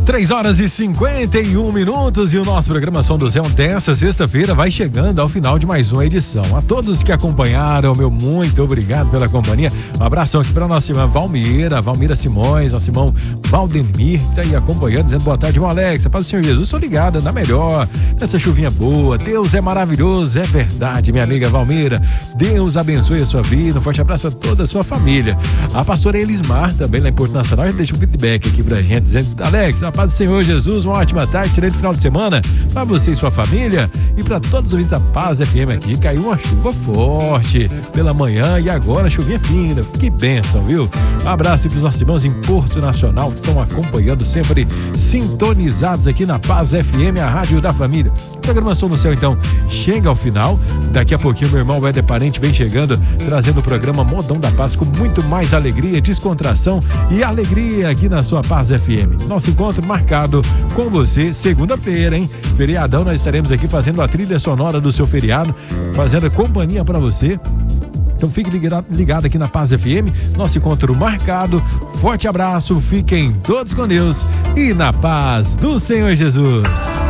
3h51 e o nosso programa Som do Zé dessa sexta-feira vai chegando ao final de mais uma edição. A todos que acompanharam, meu muito obrigado pela companhia. Um abração aqui para nossa irmã Valmira Simões, nosso irmão Valdemir, que tá aí acompanhando, dizendo boa tarde, irmão Alex. Paz do Senhor Jesus, sou ligado, na melhor, nessa chuvinha boa. Deus é maravilhoso, é verdade, minha amiga Valmira. Deus abençoe a sua vida. Um forte abraço a toda a sua família. A pastora Elismar, também lá em Porto Nacional, já deixa um feedback aqui pra gente, dizendo: Alex, a paz do Senhor Jesus, uma ótima tarde, excelente final de semana para você e sua família e para todos os ouvintes da Paz FM aqui. Caiu uma chuva forte pela manhã e agora chuvinha fina, que bênção, viu? Um abraço para os nossos irmãos em Porto Nacional que estão acompanhando, sempre sintonizados aqui na Paz FM, a rádio da família. A programação no céu então chega ao final. Daqui a pouquinho meu irmão Éder Parente vem chegando, trazendo o programa Modão da Paz com muito mais alegria, descontração e alegria aqui na sua Paz FM. Nosso encontro marcado com você segunda-feira, hein? Feriadão, nós estaremos aqui fazendo a trilha sonora do seu feriado, fazendo companhia para você. Então fique ligado aqui na Paz FM, nosso encontro marcado. Forte abraço, fiquem todos com Deus e na paz do Senhor Jesus.